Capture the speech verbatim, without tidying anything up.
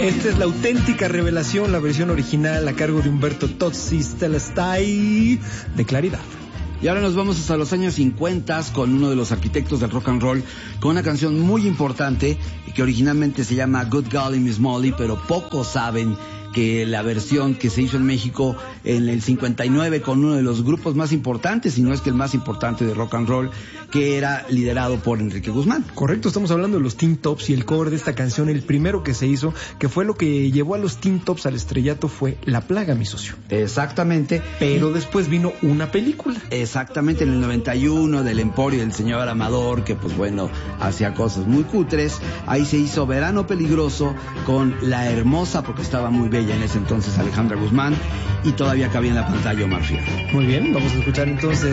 Esta es la auténtica revelación, la versión original a cargo de Umberto Tozzi, Stella Stay, de Claridad. Y ahora nos vamos hasta los años cincuenta con uno de los arquitectos del rock and roll, con una canción muy importante que originalmente se llama Good Golly Miss Molly, pero pocos saben que la versión que se hizo en México en el cincuenta y nueve con uno de los grupos más importantes, si no es que el más importante de rock and roll, que era liderado por Enrique Guzmán. Correcto, estamos hablando de los Teen Tops, y el cover de esta canción, el primero que se hizo, que fue lo que llevó a los Teen Tops al estrellato, fue La Plaga, mi socio. Exactamente. Pero después vino una película. Exactamente, en el noventa y uno, del Emporio del señor Amador, que pues bueno, hacía cosas muy cutres. Ahí se hizo Verano Peligroso con la hermosa, porque estaba muy bella en ese entonces, Alejandra Guzmán, y todavía cabía en la pantalla Omar Fierro. Muy bien, vamos a escuchar entonces